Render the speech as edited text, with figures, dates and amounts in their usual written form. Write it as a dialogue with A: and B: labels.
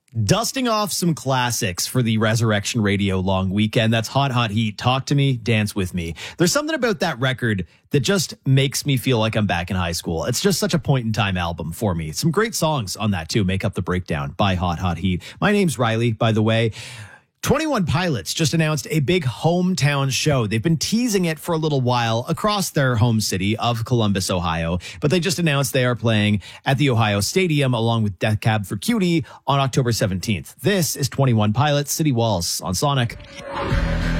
A: Dusting off some classics for the Resurrection Radio long weekend. That's Hot Hot Heat. Talk to Me, Dance with Me. There's something about that record that just makes me feel like I'm back in high school. It's just such a point in time album for me. Some great songs on that too. Make Up the Breakdown by Hot Hot Heat. My name's Riley, by the way. 21 Pilots just announced a big hometown show. They've been teasing it for a little while across their home city of Columbus, Ohio, but they just announced they are playing at the Ohio Stadium along with Death Cab for Cutie on October 17th. This is 21 Pilots, City Walls on Sonic.